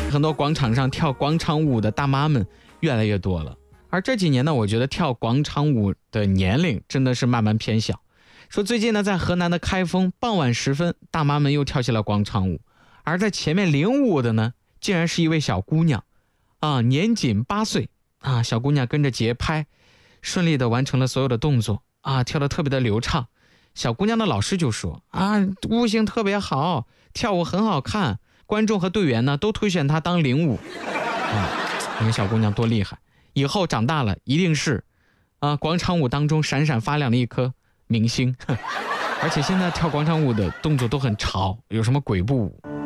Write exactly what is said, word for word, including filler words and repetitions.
很多广场上跳广场舞的大妈们越来越多了。而这几年呢，我觉得跳广场舞的年龄真的是慢慢偏小。说最近呢，在河南的开封，傍晚时分，大妈们又跳起了广场舞，而在前面领舞的呢，竟然是一位小姑娘，啊，年仅八岁啊，小姑娘跟着节拍，顺利的完成了所有的动作啊，跳得特别的流畅。小姑娘的老师就说啊，悟性特别好，跳舞很好看，观众和队员呢都推选她当领舞啊。你看小姑娘多厉害，以后长大了一定是啊广场舞当中闪闪发亮的一颗明星。而且现在跳广场舞的动作都很潮，有什么鬼步舞